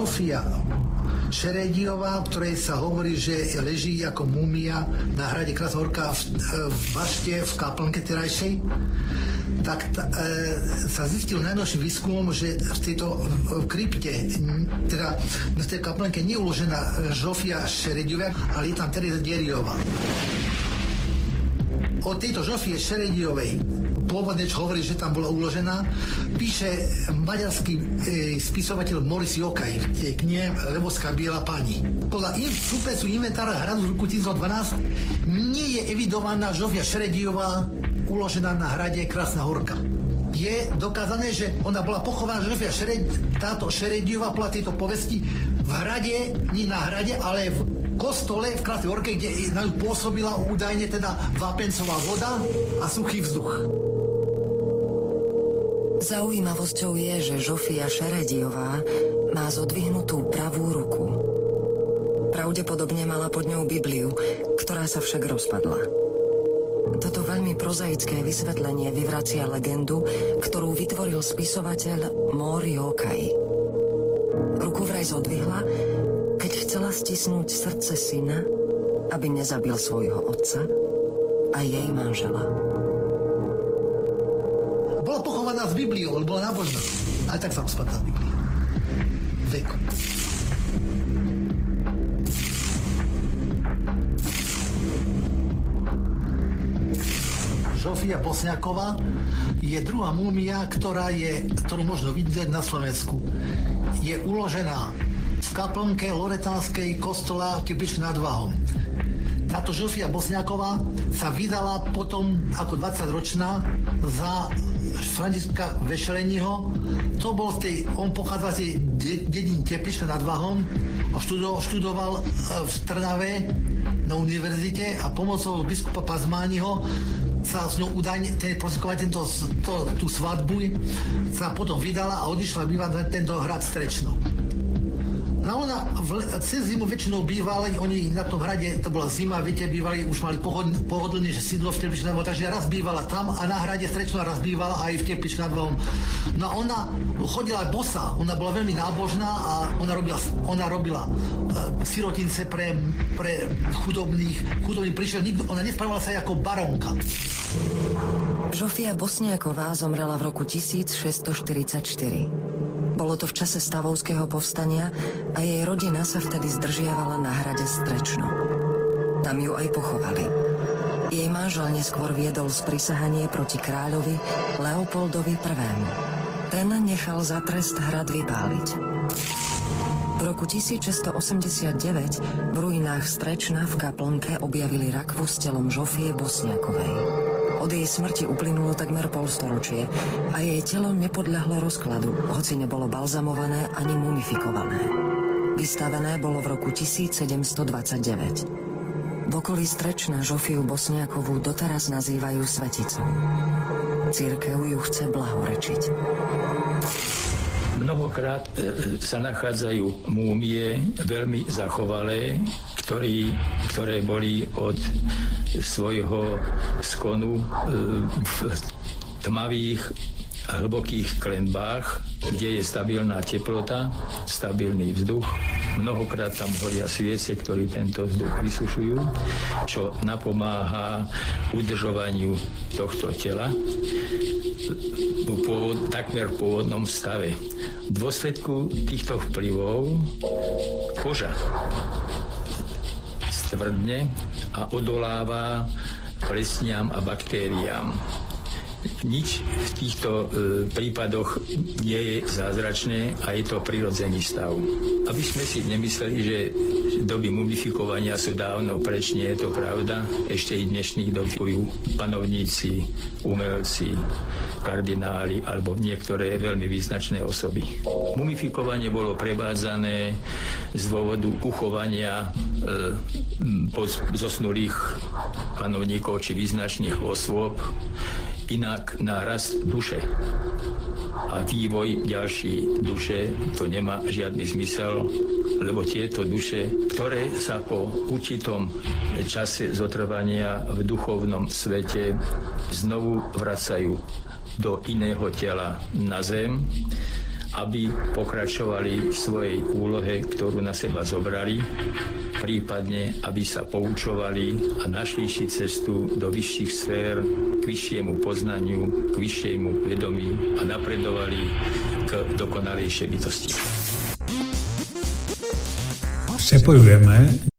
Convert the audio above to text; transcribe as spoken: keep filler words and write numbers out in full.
Žofia Šerediová, o ktorej sa hovorí, že leží ako múmia na hrade Krásna Horka v, v bašte, v kaplnke terajšej, tak ta, e, sa zistil najnovším výskumom, že v tejto v krypte, teda v tej kaplnke nie je uložená Žofia Šerediová, ale je tam Tereza Deriová. O tejto Žofie Šerediovej, pôvodne, čo hovorí, že tam bola uložená, píše maďarský e, spisovateľ Moris Jokaj v tej knihe Lebovská biela pani. Podľa in, súpesu inventára hradu z roku tisícdvanásť nie je evidovaná Žofia Šerediová uložená na hrade Krásna Horka. Je dokázané, že ona bola pochovaná, Žofia Šered, táto Šerediová podľa tejto povesti v hrade, nie na hrade, ale v kostole v Krásnej Horke, kde na ňu pôsobila údajne teda vápencová voda a suchý vzduch. Zaujímavosťou je, že Žofia Šerediová má zodvihnutú pravú ruku. Pravdepodobne mala pod ňou Bibliu, ktorá sa však rozpadla. Toto veľmi prozaické vysvetlenie vyvracia legendu, ktorú vytvoril spisovateľ Móri Jokaj. Ruku vraj zodvihla, keď chcela stisnúť srdce syna, aby nezabil svojho otca a jej manžela. Bola pochovaná s Bibliou, lebo bola nábožná. Aj tak sa rozpadla Biblia. Veku. Žofia Bosňáková je druhá múmia, ktorá je, ktorú možno vidieť na Slovensku. Je uložená v kaplnke loretánskej kostola Tepličky nad Váhom. Táto Žofia Bosňáková sa vydala potom ako dvadsaťročná za Františka Vešeleniho. To bol z tej, on pochádza z tej dediny Teplička nad Váhom a študoval, študoval v Trnave na univerzite a pomocou biskupa Pazmániho sa s ňou údajne ten, tento, to, tú svadbu sa potom vydala a odišla bývať na tento hrad Strečno. No ona v, cez zimu väčšinou bývali, oni na tom hrade, to bola zima, viete, bývali, už mali pohodlne, že sídlo v Tepličke nad Váhom, takže raz bývala tam a na hrade Strečno raz bývala aj v Tepličke nad Váhom. No ona chodila aj bosa, ona bola veľmi nábožná a ona robila, ona robila uh, sirotince pre, pre chudobných, chudobných prišiel, nikto, ona nespravovala sa ako baronka. Žofia Bosňáková zomrela v roku tisícšesťstoštyridsaťštyri. Bolo to v čase stavovského povstania a jej rodina sa vtedy zdržiavala na hrade Strečno. Tam ju aj pochovali. Jej manžel neskôr viedol sprisahanie proti kráľovi Leopoldovi prvému. Ten nechal za trest hrad vypáliť. V roku tisícšesťstoosemdesiatdeväť v ruinách Strečna v kaplnke objavili rakvu s telom Žofie Bosňákovej. Od jej smrti uplynulo takmer polstoročie a jej telo nepodľahlo rozkladu, hoci nebolo balzamované ani mumifikované. Vystavené bolo v roku tisícsedemstodvadsaťdeväť. V okolí Strečna Žofiu Bosňákovú doteraz nazývajú sveticou. Cirkev ju chce blahorečiť. Mnohokrát sa nachádzajú múmie veľmi zachovalé, ktorý, ktoré boli od svojho skonu v tmavých a hlbokých klenbách, kde je stabilná teplota, stabilný vzduch. Mnohokrát tam horia sviece, ktorí tento vzduch vysušujú, čo napomáha udržovaniu tohto tela v pôvod, takmer v pôvodnom stave. V dôsledku týchto vplyvov koža stvrdne a odoláva plesniam a baktériám. Nič v týchto e, prípadoch nie je zázračné a je to prirodzený stav. Aby sme si nemysleli, že doby mumifikovania sú dávno preč, nie je to pravda. Ešte i dnešných dob panovníci, umelci, kardináli alebo niektoré veľmi význačné osoby. Mumifikovanie bolo prevádzané z dôvodu uchovania e, zosnulých panovníkov či význačných osôb. Inak na rast duše a vývoj ďalší duše, to nemá žiadny zmysel, lebo tieto duše, ktoré sa po určitom čase zotrvania v duchovnom svete znovu vracajú do iného tela na zem aby pokračovali v svojej úlohe, ktorú na seba zobrali, prípadne aby sa poučovali a našli si cestu do vyšších sfér, k vyššiemu poznaniu, k vyššiemu vedomiu a napredovali k dokonalejšej bytosti. Přepojujeme